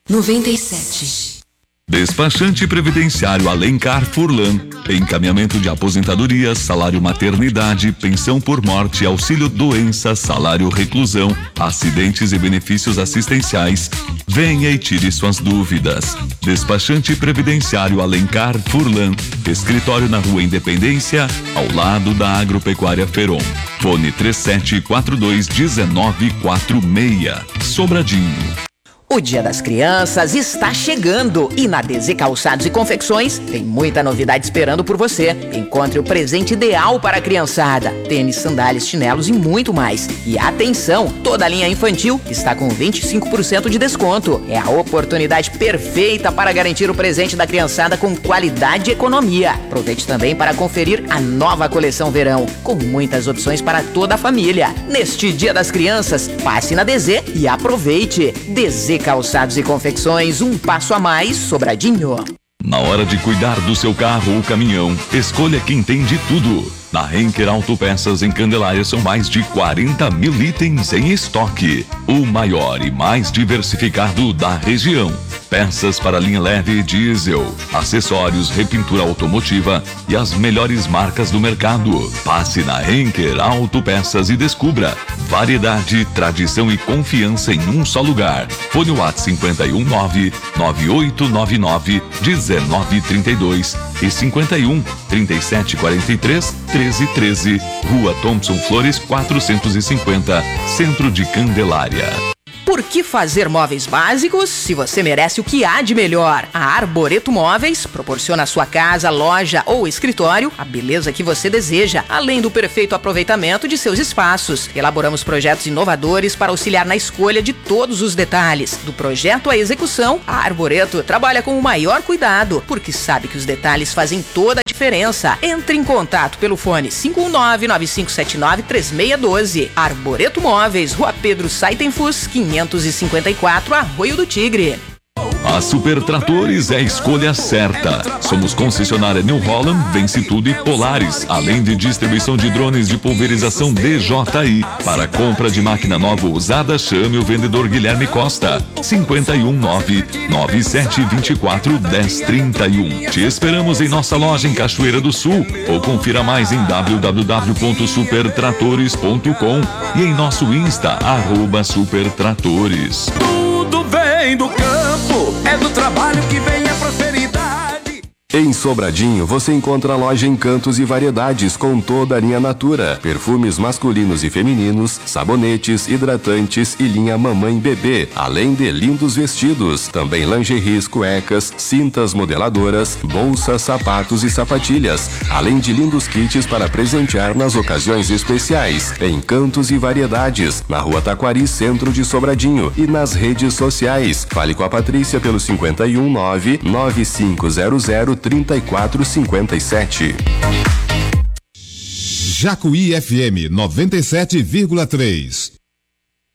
97. Despachante Previdenciário Alencar Furlan. Encaminhamento de aposentadoria, salário maternidade, pensão por morte, auxílio doença, salário reclusão, acidentes e benefícios assistenciais. Venha e tire suas dúvidas. Despachante Previdenciário Alencar Furlan. Escritório na Rua Independência, ao lado da Agropecuária Feron. Fone 3742-1946. Sobradinho. O Dia das Crianças está chegando e na DZ Calçados e Confecções tem muita novidade esperando por você. Encontre o presente ideal para a criançada. Tênis, sandálias, chinelos e muito mais. E atenção, toda a linha infantil está com 25% de desconto. É a oportunidade perfeita para garantir o presente da criançada com qualidade e economia. Aproveite também para conferir a nova coleção verão, com muitas opções para toda a família. Neste Dia das Crianças, passe na DZ e aproveite. DZ Calçados e Confecções, um passo a mais, Sobradinho. Na hora de cuidar do seu carro ou caminhão, escolha quem tem de tudo. Na Henker Autopeças em Candelária são mais de 40 mil itens em estoque. O maior e mais diversificado da região. Peças para linha leve e diesel, acessórios, repintura automotiva e as melhores marcas do mercado. Passe na Henker Autopeças e descubra variedade, tradição e confiança em um só lugar. Fone WhatsApp 519-9899-1932 e 51-3743-1313. Rua Thompson Flores 450, Centro de Candelária. Por que fazer móveis básicos se você merece o que há de melhor? A Arboreto Móveis proporciona à sua casa, loja ou escritório a beleza que você deseja, além do perfeito aproveitamento de seus espaços. Elaboramos projetos inovadores para auxiliar na escolha de todos os detalhes. Do projeto à execução, a Arboreto trabalha com o maior cuidado, porque sabe que os detalhes fazem toda a diferença. Entre em contato pelo fone 519-9579-3612. Arboreto Móveis, Rua Pedro Saitenfus, 554, Arroio do Tigre. A Super Tratores é a escolha certa. Somos concessionária New Holland, Vence Tudo e Polaris, além de distribuição de drones de pulverização DJI. Para compra de máquina nova ou usada, chame o vendedor Guilherme Costa. 519-9724-1031. Te esperamos em nossa loja em Cachoeira do Sul ou confira mais em www.supertratores.com e em nosso Insta, @supertratores. Tudo vem do campo, é do trabalho que vem a prosperidade. Em Sobradinho, você encontra a loja Encantos e Variedades com toda a linha Natura, perfumes masculinos e femininos, sabonetes, hidratantes e linha mamãe bebê, além de lindos vestidos, também lingeries, cuecas, cintas modeladoras, bolsas, sapatos e sapatilhas, além de lindos kits para presentear nas ocasiões especiais. Encantos e Variedades, na Rua Taquari, centro de Sobradinho, e nas redes sociais. Fale com a Patrícia pelo 519-9500-3457. Jacuí FM 97,3.